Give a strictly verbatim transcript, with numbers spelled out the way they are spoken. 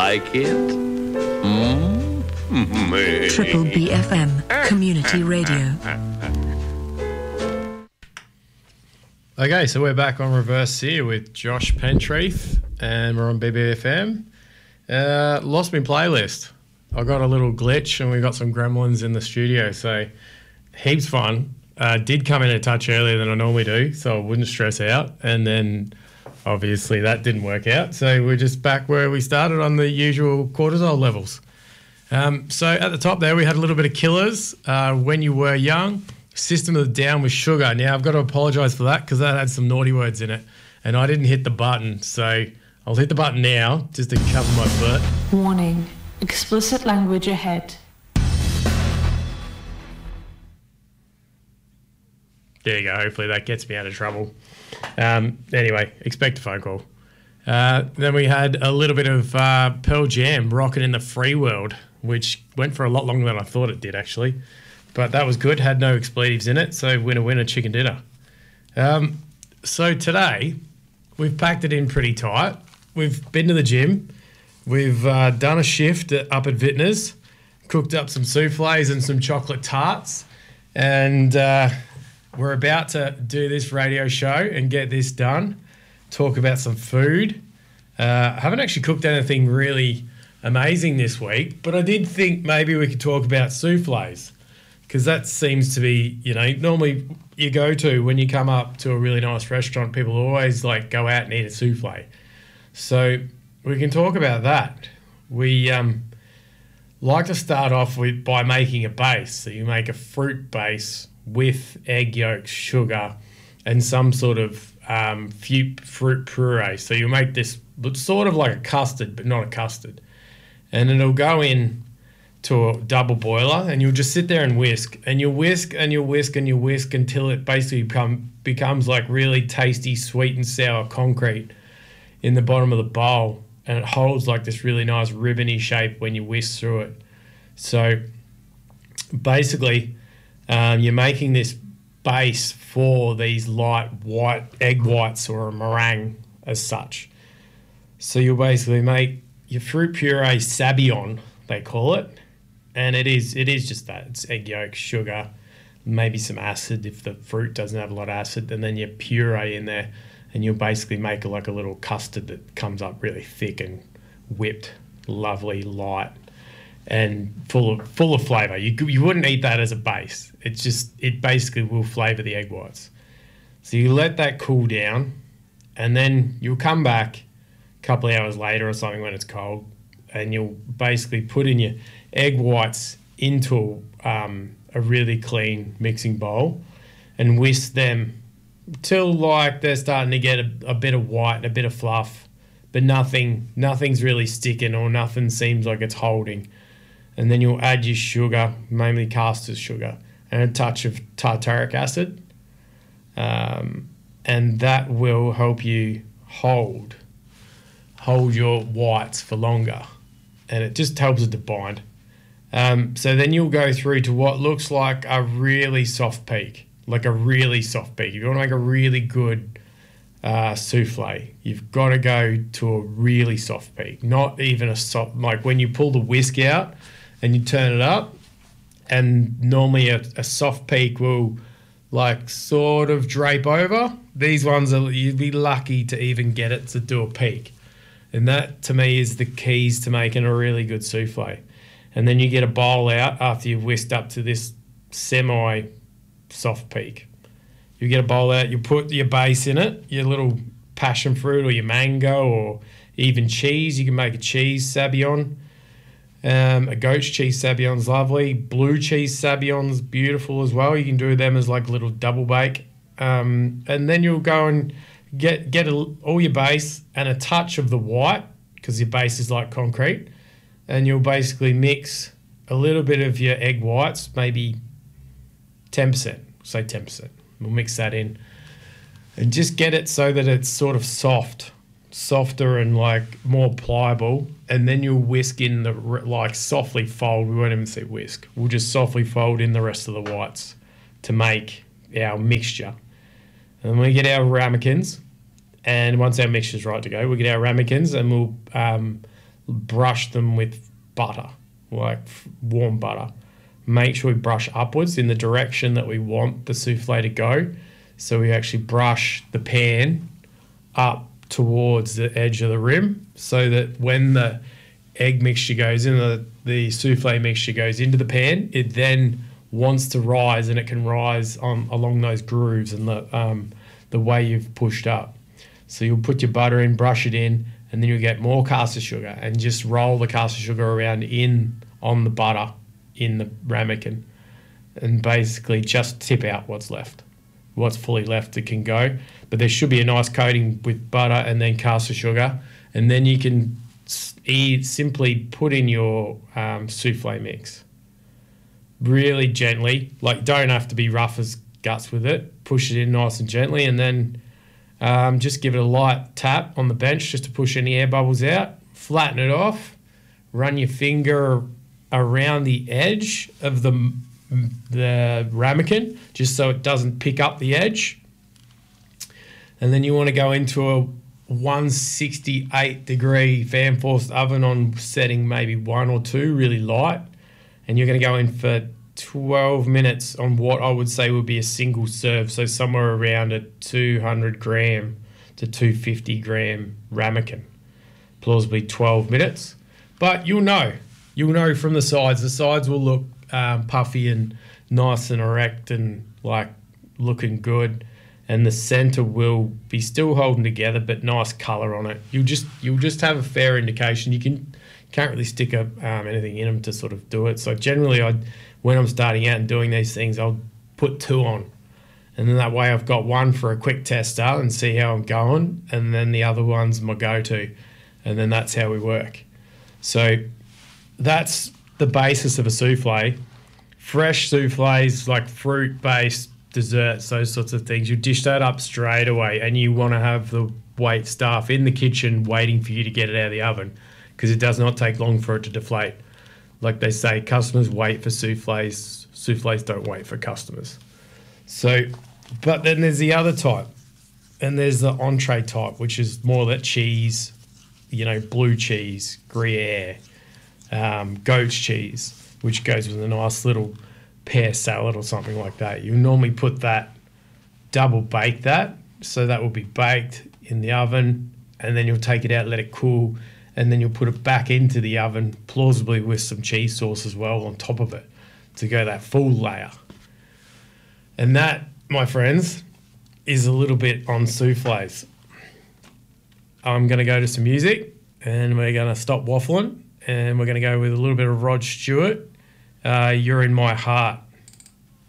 like it? Mm? Triple B F M, Community Radio. Okay, so we're back on Reverse here with Josh Pentreath, and we're on B B F M. Uh, lost my playlist. I got a little glitch, and we got some gremlins in the studio, so heaps fun. Uh, did come in a touch earlier than I normally do, so I wouldn't stress out. And then, obviously, that didn't work out. So we're just back where we started on the usual cortisol levels. Um, so at the top there, we had a little bit of Killers, uh, When You Were Young, System of a Down with Sugar. Now, I've got to apologise for that because that had some naughty words in it, and I didn't hit the button. So I'll hit the button now just to cover my butt. Warning, explicit language ahead. There you go. Hopefully that gets me out of trouble. Um, anyway, expect a phone call. Uh, then we had a little bit of uh, Pearl Jam, Rockin' in the Free World, which went for a lot longer than I thought it did, actually. But that was good, had no expletives in it, so winner, winner, chicken dinner. Um, so today, we've packed it in pretty tight. We've been to the gym. We've uh, done a shift at, up at Vintners, cooked up some soufflés and some chocolate tarts, and uh, we're about to do this radio show and get this done, talk about some food. Uh, I haven't actually cooked anything really amazing this week, but I did think maybe we could talk about soufflés, because that seems to be, you know, normally you go to when you come up to a really nice restaurant, people always like go out and eat a soufflé. So we can talk about that. We um, like to start off with by making a base. So you make a fruit base with egg yolks, sugar, and some sort of um, fruit puree. So you make this sort of like a custard, but not a custard. And it'll go in to a double boiler, and you'll just sit there and whisk, and you'll whisk and you'll whisk and you'll whisk until it basically become, becomes like really tasty, sweet and sour concrete in the bottom of the bowl, and it holds like this really nice ribbony shape when you whisk through it. So basically, um, you're making this base for these light white egg whites, or a meringue as such. So you'll basically make your fruit puree sabayon, they call it. And it is it is just that. It's egg yolk, sugar, maybe some acid if the fruit doesn't have a lot of acid, and then your puree in there, and you'll basically make like a little custard that comes up really thick and whipped, lovely, light, and full of full of flavour. You you wouldn't eat that as a base. It's just it basically will flavour the egg whites. So you let that cool down, and then you'll come back a couple of hours later or something when it's cold, and you'll basically put in your egg whites into um, a really clean mixing bowl and whisk them till like they're starting to get a, a bit of white and a bit of fluff, but nothing, nothing's really sticking or nothing seems like it's holding. And then you'll add your sugar, mainly caster's sugar, and a touch of tartaric acid, um, and that will help you hold hold your whites for longer, and it just helps it to bind. Um, so then you'll go through to what looks like a really soft peak, like a really soft peak. If you want to make a really good uh, souffle, you've got to go to a really soft peak, not even a soft, like when you pull the whisk out and you turn it up, and normally a, a soft peak will like sort of drape over. These ones, are, you'd be lucky to even get it to do a peak. And that, to me, is the keys to making a really good souffle. And then you get a bowl out after you've whisked up to this semi-soft peak. You get a bowl out, you put your base in it, your little passion fruit or your mango or even cheese. You can make a cheese sabayon. Um, a goat's cheese sabayon's lovely. Blue cheese sabayon's beautiful as well. You can do them as like a little double bake. Um, and then you'll go and get get a, all your base and a touch of the white, because your base is like concrete. And you'll basically mix a little bit of your egg whites, maybe ten percent, say ten percent. We'll mix that in and just get it so that it's sort of soft, softer and like more pliable. And then you'll whisk in the, like softly fold, we won't even say whisk, we'll just softly fold in the rest of the whites to make our mixture. And we get our ramekins, and once our mixture's right to go, we get our ramekins and we'll um, brush them with butter, like warm butter. Make sure we brush upwards in the direction that we want the souffle to go. So we actually brush the pan up towards the edge of the rim so that when the egg mixture goes in, the, the souffle mixture goes into the pan, it then wants to rise, and it can rise on along those grooves and the um, the way you've pushed up. So you'll put your butter in, brush it in, and then you'll get more caster sugar and just roll the caster sugar around in on the butter in the ramekin, and basically just tip out what's left. What's fully left, it can go. But there should be a nice coating with butter and then caster sugar, and then you can eat, simply put in your um, souffle mix. Really gently, like don't have to be rough as guts with it. Push it in nice and gently, and then um, just give it a light tap on the bench just to push any air bubbles out. Flatten it off. Run your finger around the edge of the the ramekin just so it doesn't pick up the edge. And then you want to go into a one sixty-eight degree fan forced oven on setting maybe one or two, really light. And you're going to go in for twelve minutes on what I would say would be a single serve. So somewhere around a two hundred gram to two hundred fifty gram ramekin. Plausibly twelve minutes. But you'll know. You'll know from the sides. The sides will look um, puffy and nice and erect and like looking good. And the center will be still holding together, but nice color on it. You'll just you'll just have a fair indication. You can can't really stick a, um, anything in them to sort of do it. So generally, I when I'm starting out and doing these things, I'll put two on, and then that way I've got one for a quick tester and see how I'm going, and then the other one's my go-to, and then that's how we work. So that's the basis of a souffle. Fresh souffles, like fruit-based desserts, those sorts of things, you dish that up straight away, and you want to have the wait staff in the kitchen waiting for you to get it out of the oven, because it does not take long for it to deflate. Like they say, customers wait for souffles, souffles don't wait for customers. So, but then there's the other type, and there's the entree type, which is more that cheese, you know, blue cheese, Gruyere, um, goat's cheese, which goes with a nice little pear salad or something like that. You normally put that, double bake that, so that will be baked in the oven, and then you'll take it out, let it cool, and then you'll put it back into the oven, plausibly with some cheese sauce as well on top of it, to go that full layer. And that, my friends, is a little bit on souffles. I'm going to go to some music, and we're going to stop waffling, and we're going to go with a little bit of Rod Stewart. Uh, You're in My Heart.